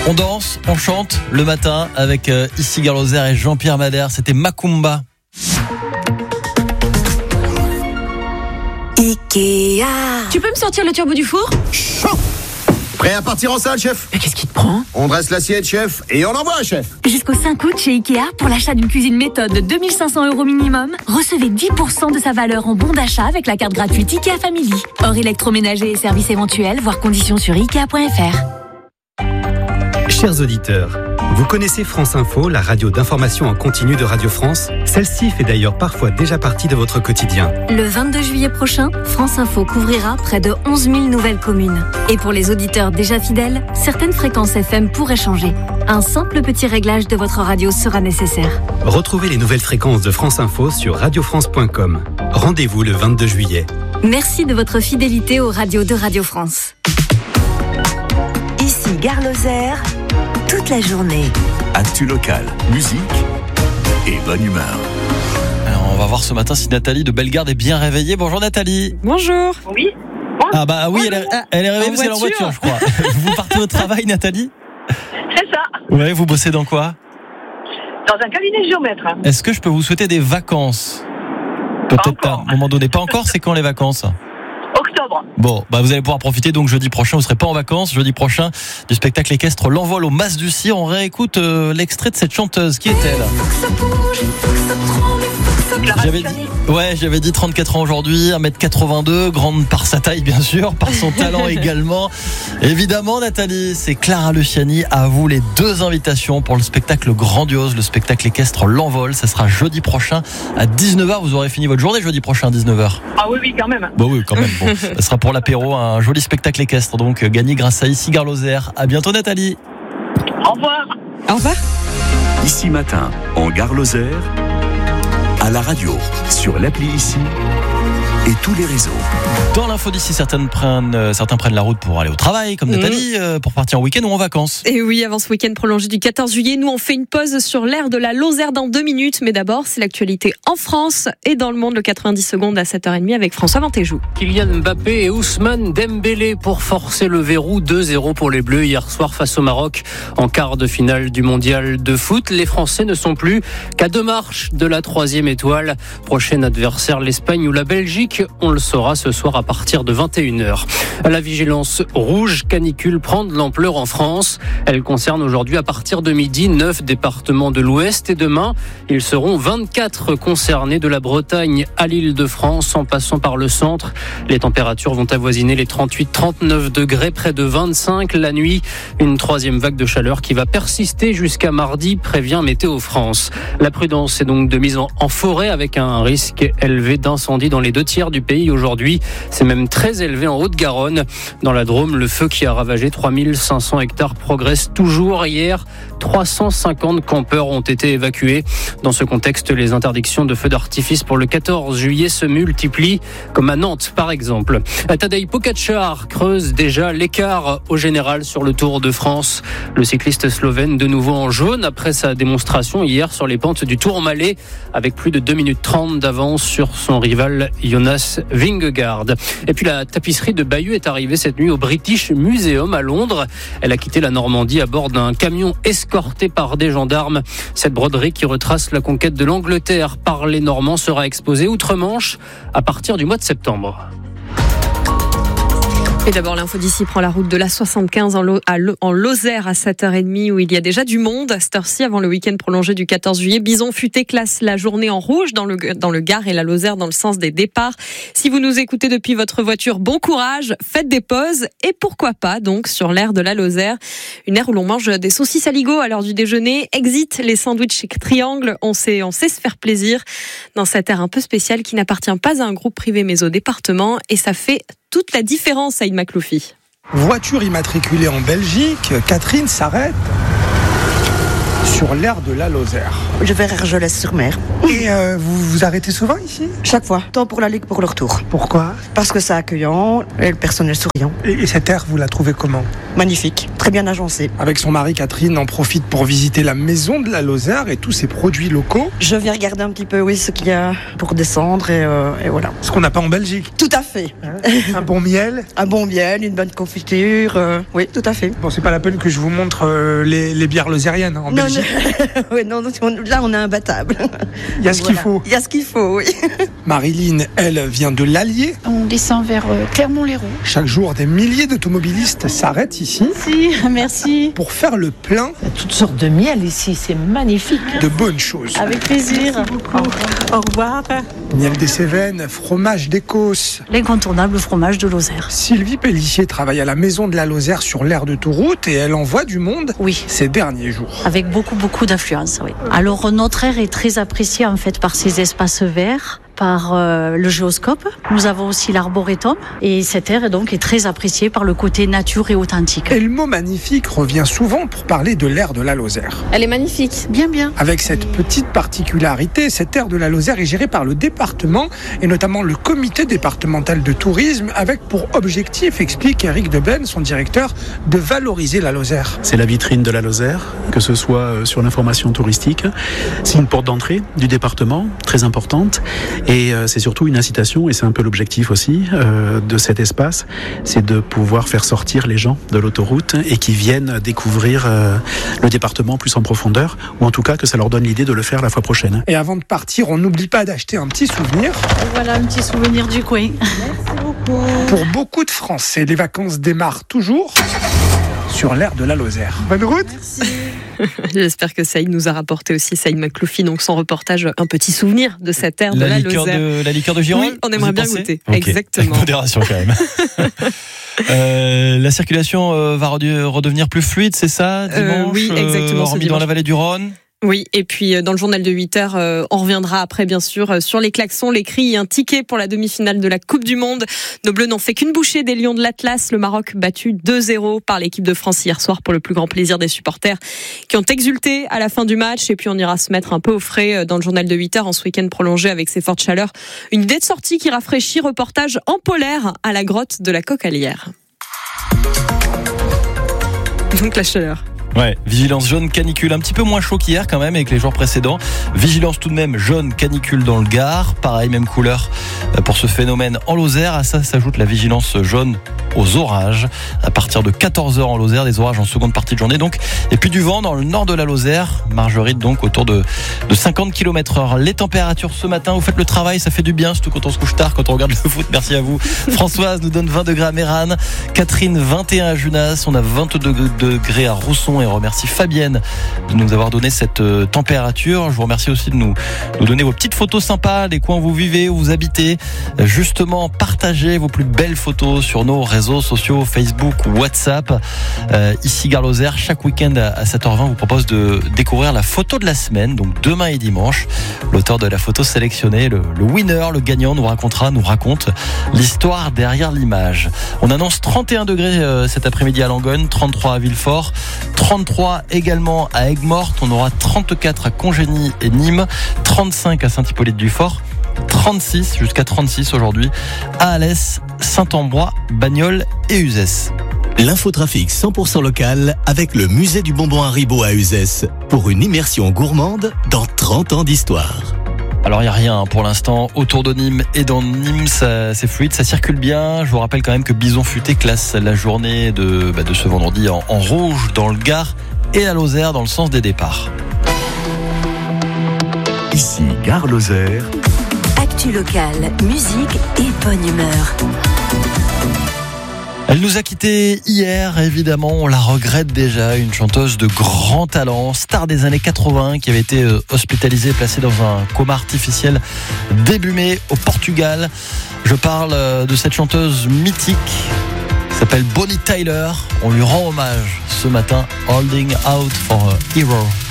On danse, on chante le matin avec Issy Gare Lozère et Jean-Pierre Madère. C'était Macumba. Ikea. Tu peux me sortir le turbo du four ? Chaud. Prêt à partir en salle, chef ? Mais qu'est-ce qui te prend ? On dresse l'assiette, chef, et on envoie, chef. Jusqu'au 5 août chez Ikea, pour l'achat d'une cuisine méthode de 2 500 € minimum, recevez 10% de sa valeur en bon d'achat avec la carte gratuite Ikea Family. Hors électroménager et services éventuels, voir conditions sur Ikea.fr. Chers auditeurs, vous connaissez France Info, la radio d'information en continu de Radio France ? Celle-ci fait d'ailleurs parfois déjà partie de votre quotidien. Le 22 juillet prochain, France Info couvrira près de 11 000 nouvelles communes. Et pour les auditeurs déjà fidèles, certaines fréquences FM pourraient changer. Un simple petit réglage de votre radio sera nécessaire. Retrouvez les nouvelles fréquences de France Info sur radiofrance.com. Rendez-vous le 22 juillet. Merci de votre fidélité aux radios de Radio France. Ici Gare Lozère, toute la journée. Actu local, musique et bonne humeur. Alors, on va voir ce matin si Nathalie de Bellegarde est bien réveillée. Bonjour Nathalie. Bonjour. Oui. Ah bah oui, elle est réveillée parce qu'elle est en voiture, je crois. Vous partez au travail, Nathalie ? C'est ça. Ouais, vous bossez dans quoi ? Dans un cabinet géomètre. Est-ce que je peux vous souhaiter des vacances ? Peut-être à un moment donné. Pas encore, c'est quand les vacances ? Octobre. Bon, bah vous allez pouvoir profiter donc jeudi prochain, vous serez pas en vacances, jeudi prochain, du spectacle équestre L'Envol au Mas du Cire. On réécoute l'extrait de cette chanteuse. Qui est-elle ? J'avais dit 34 ans aujourd'hui, 1m82, grande par sa taille bien sûr, par son talent également. Évidemment Nathalie, c'est Clara Luciani. À vous les deux invitations pour le spectacle grandiose, le spectacle équestre L'Envol. Ça sera jeudi prochain à 19h. Vous aurez fini votre journée jeudi prochain à 19h. Ah oui, quand même. Bon oui, quand même. Bon, ça sera pour l'apéro, un joli spectacle équestre donc gagné grâce à Issy Gare Lozère. À bientôt Nathalie. Au revoir. Au revoir. Ici matin, en Gare Lozère, à la radio, sur l'appli Ici et tous les réseaux. Dans l'info d'ici, certains prennent la route pour aller au travail, comme Nathalie, pour partir en week-end ou en vacances. Et oui, avant ce week-end prolongé du 14 juillet, nous on fait une pause sur l'air de la Lozère dans 2 minutes. Mais d'abord, c'est l'actualité en France et dans le monde, le 90 secondes à 7h30 avec François Ventéjou. Kylian Mbappé et Ousmane Dembélé pour forcer le verrou. 2-0 pour les Bleus hier soir face au Maroc en quart de finale du mondial de foot. Les Français ne sont plus qu'à 2 marches de la 3e étoile. Prochain adversaire, l'Espagne ou la Belgique. On le saura ce soir à partir de 21h. La vigilance rouge canicule prend de l'ampleur en France. Elle concerne aujourd'hui à partir de midi 9 départements de l'Ouest et demain, ils seront 24 concernés de la Bretagne à l'Île-de-France en passant par le centre. Les températures vont avoisiner les 38-39 degrés, près de 25 la nuit. Une 3e vague de chaleur qui va persister jusqu'à mardi, prévient Météo France. La prudence est donc de mise en forêt avec un risque élevé d'incendie dans les 2 tiers du pays aujourd'hui. C'est même très élevé en Haute-Garonne. Dans la Drôme, le feu qui a ravagé 3500 hectares progresse toujours. Hier, 350 campeurs ont été évacués. Dans ce contexte, les interdictions de feux d'artifice pour le 14 juillet se multiplient, comme à Nantes par exemple. Tadej Pogačar creuse déjà l'écart au général sur le Tour de France. Le cycliste slovène de nouveau en jaune après sa démonstration hier sur les pentes du Tourmalet avec plus de 2 minutes 30 d'avance sur son rival Jonas Vingegaard. Et puis la tapisserie de Bayeux est arrivée cette nuit au British Museum à Londres. Elle a quitté la Normandie à bord d'un camion escorté par des gendarmes. Cette broderie qui retrace la conquête de l'Angleterre par les Normands sera exposée outre-Manche à partir du mois de septembre. Et d'abord, l'info d'ici prend la route de la 75 en Lozère à 7h30 où il y a déjà du monde. À cette heure-ci, avant le week-end prolongé du 14 juillet, Bison Futé classe la journée en rouge dans le Gard et la Lozère dans le sens des départs. Si vous nous écoutez depuis votre voiture, bon courage, faites des pauses et pourquoi pas donc sur l'aire de la Lozère. Une aire où l'on mange des saucisses aligot à l'heure du déjeuner. Exit les sandwichs chez Triangle. On sait se faire plaisir dans cette aire un peu spéciale qui n'appartient pas à un groupe privé mais au département et ça fait toute la différence, Saïd Makloufi. Voiture immatriculée en Belgique, Catherine s'arrête sur l'aire de la Lozère. Je vais à Argelès-sur-Mer. Et vous vous arrêtez souvent ici ? Chaque fois, tant pour l'aller que pour le retour. Pourquoi ? Parce que c'est accueillant et le personnel souriant. Et cette aire, vous la trouvez comment ? Magnifique, très bien agencé. Avec son mari, Catherine en profite pour visiter la maison de la Lozère et tous ses produits locaux. Je vais regarder un petit peu, oui, ce qu'il y a pour descendre et voilà. Ce qu'on n'a pas en Belgique. Tout à fait. Un bon miel. Un bon miel, une bonne confiture, oui, tout à fait. Bon, c'est pas la peine que je vous montre les bières lozériennes en Belgique. Oui, non, là on est imbattable. Il y a ce qu'il faut. Il y a ce qu'il faut, oui. Marilyn, elle, vient de l'Allier. On descend vers Clermont-Lérault. Chaque jour, des milliers d'automobilistes s'arrêtent ici. Merci. Pour faire le plein. Il y a toutes sortes de miel ici, c'est magnifique. De bonnes choses. Avec plaisir. Merci beaucoup. Au revoir. Miel des Cévennes, fromage d'Écosse. L'incontournable fromage de Lozère. Sylvie Pellissier travaille à la maison de la Lozère sur l'aire d'autoroute et elle envoie du monde ces derniers jours. Avec beaucoup d'affluence, oui. Alors notre aire est très appréciée en fait par ces espaces verts, par le géoscope. Nous avons aussi l'arboretum et cette aire donc est très appréciée par le côté nature et authentique. Et le mot magnifique revient souvent pour parler de l'aire de la Lozère. Elle est magnifique. Bien. Avec cette petite particularité, cette aire de la Lozère est gérée par le département et notamment le comité départemental de tourisme avec pour objectif, explique Eric Deben, son directeur, de valoriser la Lozère. C'est la vitrine de la Lozère, que ce soit sur l'information touristique. C'est une porte d'entrée du département, très importante. Et c'est surtout une incitation, et c'est un peu l'objectif aussi de cet espace, c'est de pouvoir faire sortir les gens de l'autoroute et qui viennent découvrir le département plus en profondeur, ou en tout cas que ça leur donne l'idée de le faire la fois prochaine. Et avant de partir, on n'oublie pas d'acheter un petit souvenir. Et voilà un petit souvenir du coin. Merci beaucoup. Pour beaucoup de Français, les vacances démarrent toujours sur l'aire de la Lozère. Bonne route. Merci. J'espère que Saïd nous a rapporté aussi, Saïd Macloufi, donc son reportage, un petit souvenir de cette aire de la Lozère. La liqueur de Girolles. Oui, on aimerait bien goûter. Okay. Exactement. Avec modération quand même. La circulation va redevenir plus fluide, c'est ça, dimanche, oui, exactement. Hormis dans la vallée du Rhône. Oui, et puis dans le journal de 8h, on reviendra après bien sûr sur les klaxons, les cris et un ticket pour la demi-finale de la Coupe du Monde. Nos Bleus n'ont fait qu'une bouchée des Lions de l'Atlas, le Maroc battu 2-0 par l'équipe de France hier soir pour le plus grand plaisir des supporters qui ont exulté à la fin du match. Et puis on ira se mettre un peu au frais dans le journal de 8h en ce week-end prolongé avec ces fortes chaleurs. Une idée de sortie qui rafraîchit, reportage en polaire à la grotte de la Cocalière. Donc la chaleur. Ouais, vigilance jaune canicule, un petit peu moins chaud qu'hier quand même avec les jours précédents. Vigilance tout de même jaune canicule dans le Gard, pareil même couleur pour ce phénomène en Lozère. À ça s'ajoute la vigilance jaune aux orages à partir de 14h en Lozère, des orages en seconde partie de journée donc. Et puis du vent dans le nord de la Lozère, margerite donc autour de 50 km/h. Les températures ce matin, vous faites le travail, ça fait du bien, surtout quand on se couche tard, quand on regarde le foot. Merci à vous. Françoise nous donne 20 degrés à Méran, Catherine 21 à Junas, on a 22 degrés à Rousson. Et on remercie Fabienne de nous avoir donné cette température. Je vous remercie aussi de nous donner vos petites photos sympas des coins où vous vivez, où vous habitez. Justement, partagez vos plus belles photos sur nos réseaux sociaux, Facebook ou WhatsApp. Ici Gare Lozère, chaque week-end à 7h20, vous propose de découvrir la photo de la semaine, donc demain et dimanche. L'auteur de la photo sélectionnée, le winner, le gagnant, nous raconte l'histoire derrière l'image. On annonce 31 degrés cet après-midi à Langogne, 33 à Villefort, 33 également à Aigues-Mortes, on aura 34 à Congénie et Nîmes, 35 à Saint-Hippolyte-du-Fort, 36 jusqu'à 36 aujourd'hui à Alès, Saint-Ambrois, Bagnols et Uzès. L'infotrafic 100% local avec le musée du bonbon Haribo à Uzès pour une immersion gourmande dans 30 ans d'histoire. Alors il n'y a rien pour l'instant autour de Nîmes et dans Nîmes, c'est fluide, ça circule bien. Je vous rappelle quand même que Bison Futé classe la journée de ce vendredi en rouge dans le Gard et la Lozère dans le sens des départs. Ici Gare Lozère. Actu locale, musique et bonne humeur. Elle nous a quittés hier, évidemment, on la regrette déjà, une chanteuse de grand talent, star des années 80, qui avait été hospitalisée et placée dans un coma artificiel début mai au Portugal. Je parle de cette chanteuse mythique, qui s'appelle Bonnie Tyler. On lui rend hommage ce matin, Holding Out for a Hero.